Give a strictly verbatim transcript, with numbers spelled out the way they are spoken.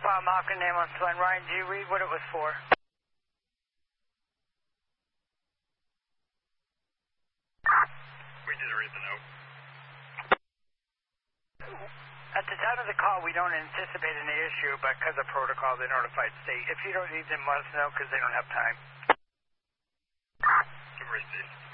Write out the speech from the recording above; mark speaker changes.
Speaker 1: Bob Hopkins, ambulance line. Ryan, do you read what it was for?
Speaker 2: We did read the note.
Speaker 1: At the time of the call, we don't anticipate any issue, but because of protocol, they notified state. If you don't need them, let us know because they don't have time.
Speaker 2: Give her a seat.